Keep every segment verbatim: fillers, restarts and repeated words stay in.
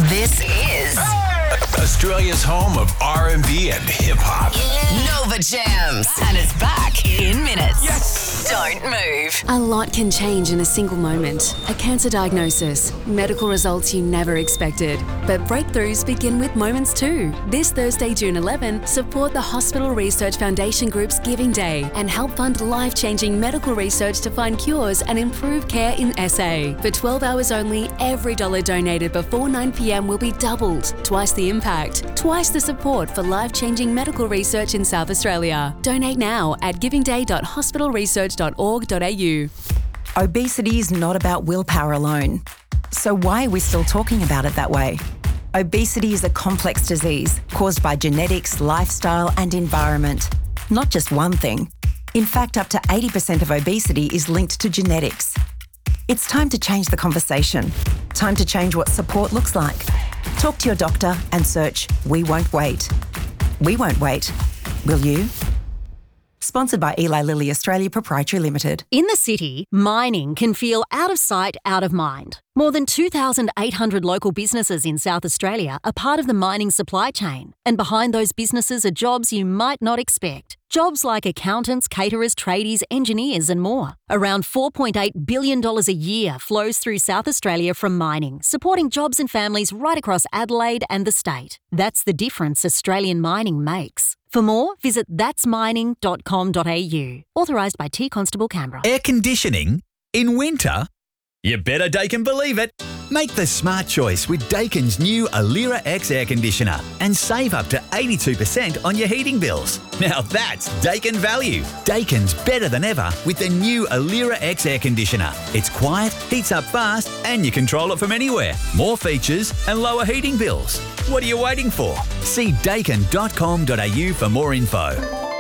This is Australia's home of R and B and hip-hop. Nova Jams. And it's back in minutes. Yes! Don't move. A lot can change in a single moment. A cancer diagnosis, medical results you never expected. But breakthroughs begin with moments too. This Thursday, June eleventh, support the Hospital Research Foundation Group's Giving Day and help fund life-changing medical research to find cures and improve care in S A. For twelve hours only, every dollar donated before nine p.m. will be doubled. Twice the impact, twice the support for life-changing medical research in South Australia. Donate now at giving day dot hospital research dot org dot a u. Obesity is not about willpower alone. So why are we still talking about it that way? Obesity is a complex disease caused by genetics, lifestyle and environment. Not just one thing. In fact, up to eighty percent of obesity is linked to genetics. It's time to change the conversation. Time to change what support looks like. Talk to your doctor and search We Won't Wait. We won't wait. Will you? Sponsored by Eli Lilly Australia Proprietary Limited. In the city, mining can feel out of sight, out of mind. More than two thousand eight hundred local businesses in South Australia are part of the mining supply chain. And behind those businesses are jobs you might not expect. Jobs like accountants, caterers, tradies, engineers and more. Around four point eight billion dollars a year flows through South Australia from mining, supporting jobs and families right across Adelaide and the state. That's the difference Australian mining makes. For more, visit thats mining dot com dot a u. Authorised by T Constable Canberra. Air conditioning in winter? You better Daikin believe it. Make the smart choice with Daikin's new Alira X air conditioner and save up to eighty-two percent on your heating bills. Now that's Daikin value. Daikin's better than ever with the new Alira X air conditioner. It's quiet, heats up fast and you control it from anywhere. More features and lower heating bills. What are you waiting for? See daikin dot com dot a u for more info.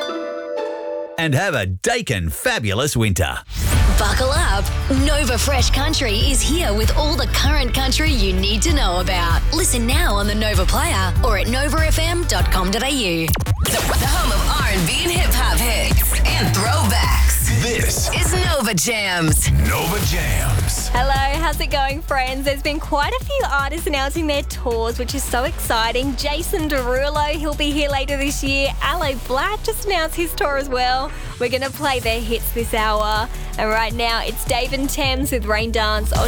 And have a Daikin fabulous winter. Buckle up. Nova Fresh Country is here with all the current country you need to know about. Listen now on the Nova Player or at nova f m dot com dot a u. The, the home of R and B and hip-hop hits and throwbacks. This is Nova Jams. Nova Jams. Hello, how's it going, friends? There's been quite a few artists announcing their tours, which is so exciting. Jason Derulo, he'll be here later this year. Aloe Black just announced his tour as well. We're going to play their hits this hour. And right now, it's Dave and Thames with Rain Dance on